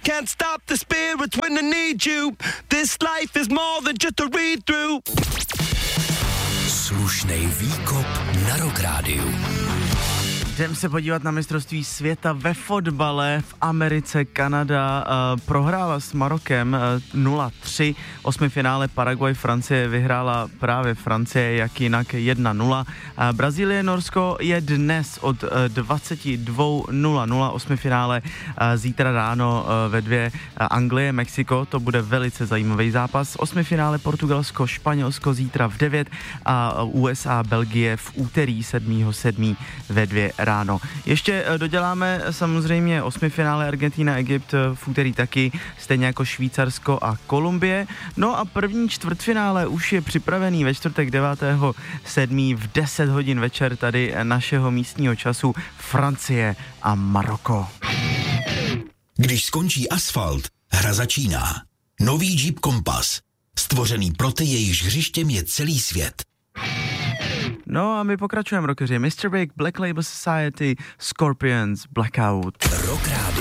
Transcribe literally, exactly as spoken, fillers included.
Can't stop the spirits when I need you. This life is more than just a read-through. Slušnej výkop na Rock Rádiu. Jdem se podívat na mistrovství světa ve fotbale. V Americe Kanada uh, prohrála s Marokem uh, nula tři. Osmifinále Paraguay Francie vyhrála právě Francie, jak jinak jedna nula. Uh, Brazílie Norsko je dnes od uh, dvacet dva nula nula. Osmifinále uh, zítra ráno uh, ve dvě. Uh, Anglie Mexiko, to bude velice zajímavý zápas. Osmifinále Portugalsko Španělsko zítra v devět a U S A Belgie v úterý sedmého sedmého ve dvě ráno. Ještě doděláme samozřejmě osmifinále Argentina, Egypt v úterý taky, stejně jako Švýcarsko a Kolumbie. No a první čtvrtfinále už je připravený ve čtvrtek devátého sedmého v deset hodin večer tady našeho místního času Francie a Maroko. Když skončí asfalt, hra začíná. Nový Jeep Compass, stvořený pro ty, jejichž hřištěm je celý svět. No a my pokračujeme, rockeři. mister Big, Black Label Society, Scorpions, Blackout. Rock Radio.